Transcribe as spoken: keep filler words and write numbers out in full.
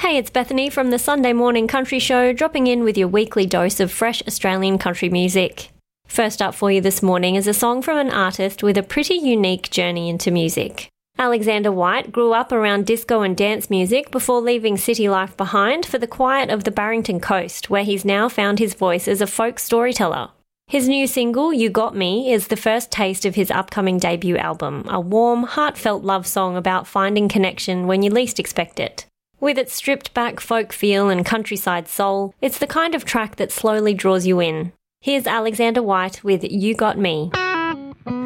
Hey, it's Bethany from the Sunday Morning Country Show, dropping in with your weekly dose of fresh Australian country music. First up for you this morning is a song from an artist with a pretty unique journey into music. Alexander White grew up around disco and dance music before leaving city life behind for the quiet of the Barrington Coast, where he's now found his voice as a folk storyteller. His new single, You Got Me, is the first taste of his upcoming debut album, a warm, heartfelt love song about finding connection when you least expect it. With its stripped-back folk feel and countryside soul, it's the kind of track that slowly draws you in. Here's Alexander White with You Got Me.